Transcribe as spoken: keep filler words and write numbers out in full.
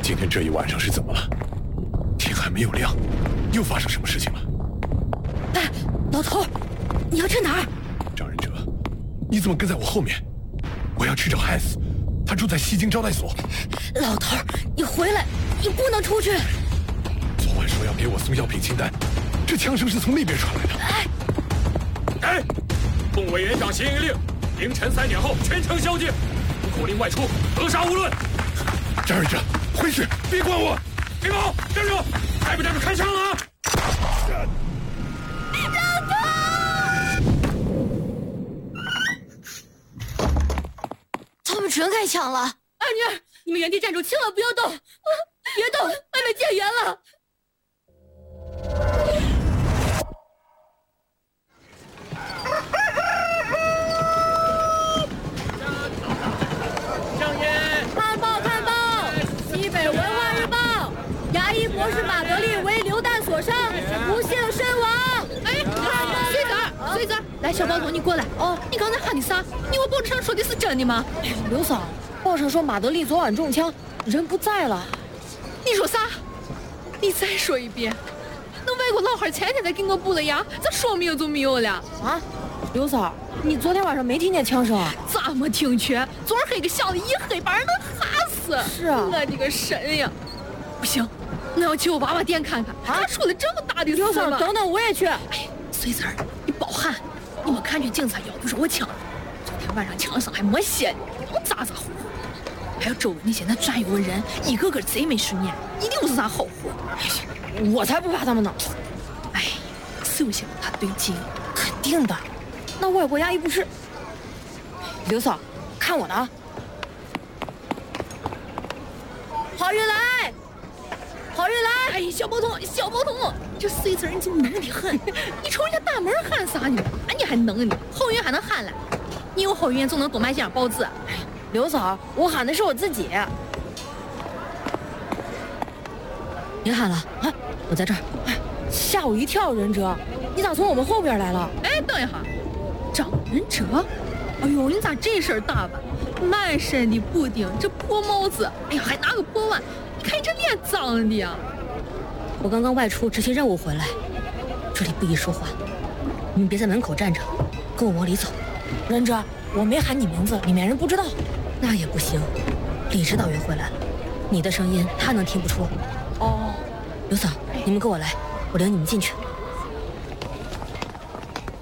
今天这一晚上是怎么了？天还没有亮，又发生什么事情了？ 哎，老头，你要去哪儿？ 张仁哲，你怎么跟在我后面？我要去找汉斯，他住在西京招待所。 老头，你回来，你不能出去。 昨晚说要给我送药品清单，这枪声是从那边传来的。 哎， 哎，奉委员长行营令，凌晨三点后全城宵禁，口令外出，格杀勿论。 张仁哲，回去，别管我。 别跑，站住！带不带着开枪啊？ 他们全开枪了！ 二女，你们原地站住，千万不要动！别动，外面戒严了。 香烟！ 看报，看报！西北文化日报，牙医博士马德利为榴弹所伤，不幸身亡。哎，随子儿，随子儿，来，小包头，你过来。哦，你刚才喊的啥？你我报纸上说的是真的吗？ 刘嫂，报上说马德利昨晚中枪，人不在了。 你说啥？你再说一遍。那外国老汉前天才给我补了牙，咋说没有就没有了？ 啊，刘嫂，你昨天晚上没听见枪声啊？ 咋没听全？昨儿黑个响的一黑，把人能吓死。 是啊， 我的个神呀！不行，我要去我娃娃店看看，他出了这么大的事刘嫂， 吗？ 等等，我也去。 哎，随子儿，你别喊，你没看见警察要不是我枪？昨天晚上枪声还没歇呢，我咋咋呼呼。还有周围那些那转悠的人，一个个贼没识念，一定不是啥好货。 我才不怕他们呢。 哎，首先他对劲， 肯定的。那外国牙医不是？刘嫂，看我的啊！好运来，好运来！ 哎，小包头，小包头，这随子人就能的很。你冲人家大门喊啥呢？哎，你还能呢？好运还能喊了？你有好运总能多买几张报纸。 刘嫂，我喊的是我自己。别喊了啊！我在这儿。哎，吓我一跳，仁哲，你咋从我们后边来了？ 哎，等一下，张仁哲，哎呦，你咋这身打扮？满身的补丁，这破帽子，哎呀，还拿个破碗，你看你这脸脏的呀！ 我刚刚外出执行任务回来，这里不宜说话，你们别在门口站着，跟我往里走。仁哲，我没喊你名字，里面人不知道。那也不行，李指导员回来了，你的声音他能听不出。哦，刘嫂，你们跟我来，我领你们进去。